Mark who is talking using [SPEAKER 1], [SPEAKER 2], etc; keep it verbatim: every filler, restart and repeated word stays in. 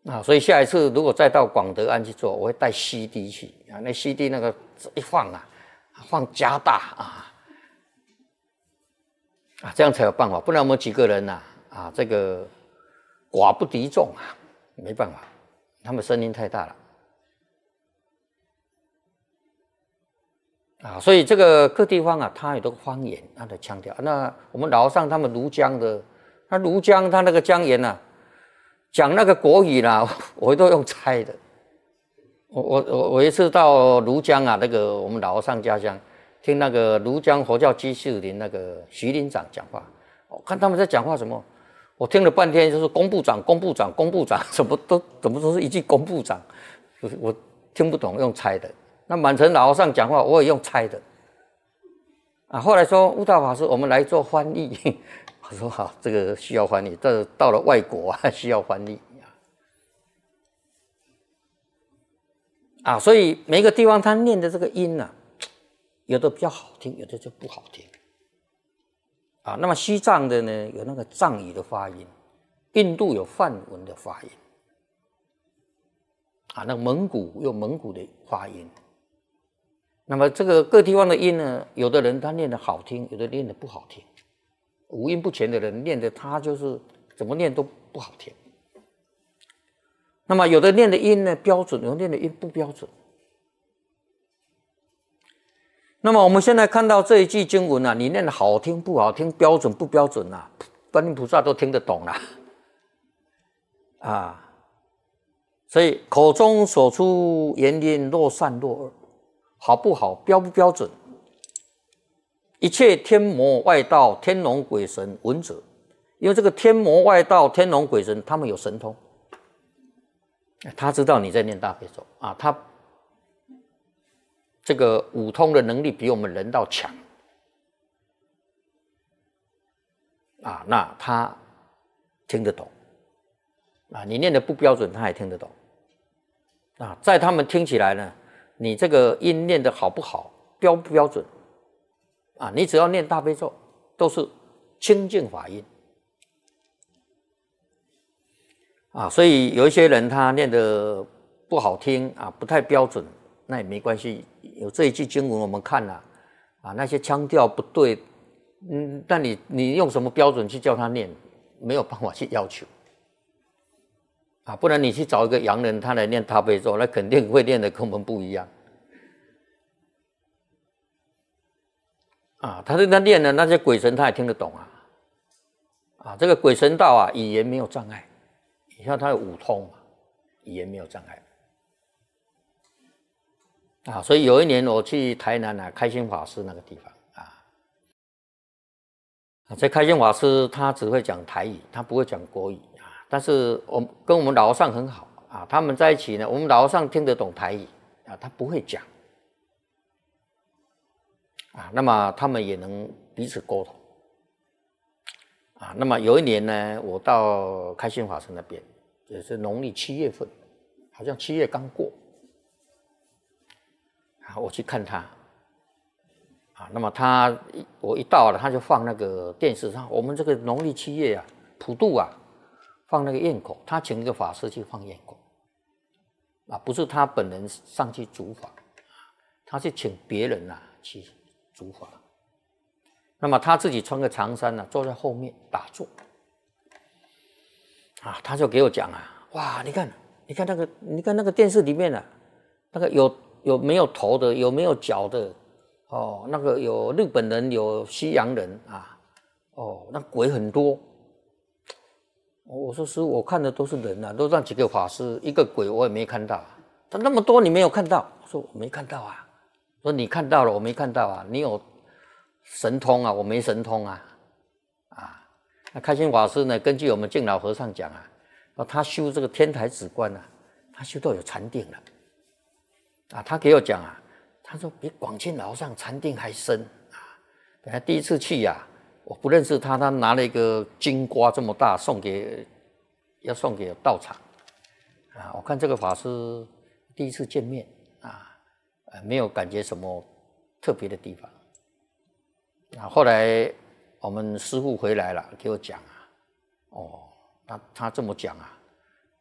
[SPEAKER 1] 啊，所以下一次如果再到广德庵去做，我会带 C D 去啊，那 C D 那个一放啊，放加大啊，啊，这样才有办法，不然我们几个人呐、啊，啊，这个寡不敌众啊，没办法，他们声音太大了。啊，所以这个各地方啊，它有这个方言，它的腔调。那我们老和尚他们庐江的，那庐江他那个江言啊，讲那个国语啦，我都用猜的。我我我我一次到庐江啊，那个我们老和尚家乡，听那个庐江佛教居士林那个徐林长讲话，我看他们在讲话什么，我听了半天就是工部长、工部长、工部长，什么都怎么都是一句工部长，我听不懂，用猜的。那满城老和尚讲话，我也用猜的。啊，后来说悟道法师，我们来做翻译。我说好，这个需要翻译，这到了外国啊，需要翻译啊。所以每个地方他念的这个音啊，有的比较好听，有的就不好听。啊，那么西藏的呢，有那个藏语的发音，印度有梵文的发音，啊，那蒙古有蒙古的发音。那么这个各地方的音呢，有的人他念得好听，有的念得不好听。五音不全的人念的他就是怎么念都不好听。那么有的念的音呢标准，有的念的音不标准。那么我们现在看到这一句经文啊，你念的好听不好听，标准不标准啊，观音菩萨都听得懂啦。啊，所以口中所出言音若善若恶，好不好，标不标准，一切天魔外道、天龙鬼神闻者，因为这个天魔外道、天龙鬼神他们有神通，他知道你在念大悲咒啊，他这个五通的能力比我们人道强啊，那他听得懂啊，你念的不标准，他也听得懂啊，在他们听起来呢，你这个音念的好不好，标不标准啊？你只要念大悲咒，都是清净法音啊。所以有一些人他念的不好听啊，不太标准，那也没关系。有这一句经文我们看了啊，那些腔调不对，嗯，但你你用什么标准去叫他念，没有办法去要求啊。不然你去找一个洋人，他来念大悲咒，那肯定会念的跟我们不一样。啊，他他念的那些鬼神，他也听得懂啊。啊，这个鬼神道啊，语言没有障碍，你看他有五通嘛，语言没有障碍。啊，所以有一年我去台南啊，开心法师那个地方啊，这开心法师他只会讲台语，他不会讲国语啊。但是我跟我们老和尚很好啊，他们在一起呢，我们老和尚听得懂台语啊，他不会讲。啊，那么他们也能彼此沟通啊。那么有一年呢，我到开心法师那边，也是农历七月份，好像七月刚过啊，我去看他啊。那么他我一到了，他就放那个电视上，我们这个农历七月啊，普渡啊，放那个焰口，他请一个法师去放焰口啊，不是他本人上去主法，他是请别人啊去主法，那么他自己穿个长衫呢、啊，坐在后面打坐啊，他就给我讲啊，哇，你看，你看那个，你看那个电视里面啊，那个有有没有头的，有没有脚的，哦，那个有日本人，有西洋人啊，哦，那鬼很多。我说师父，我看的都是人啊，都让几个法师，一个鬼我也没看到。他那么多你没有看到？我说我没看到啊。说你看到了，我没看到啊！你有神通啊，我没神通啊！啊，那开心法师呢？根据我们敬老和尚讲啊，他修这个天台止观啊，他修到有禅定了啊。他给我讲啊，他说比广钦老和尚禅定还深啊。本来第一次去呀、啊，我不认识他，他拿了一个金瓜这么大送给，要送给道场啊。我看这个法师第一次见面啊。没有感觉什么特别的地方啊。后来我们师父回来了，给我讲啊，哦，他他这么讲啊，